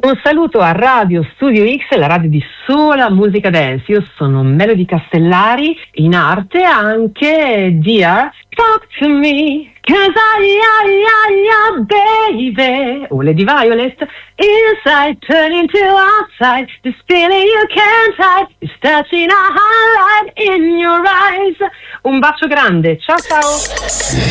Un saluto a Radio Studio X, la radio di sola musica dance. Io sono Melody Castellari, in arte anche Dear Talk to Me, 'cause baby, o Lady Violet, inside turn into outside, this feeling you can't hide, is touching a highlight in your eyes. Un bacio grande, ciao ciao!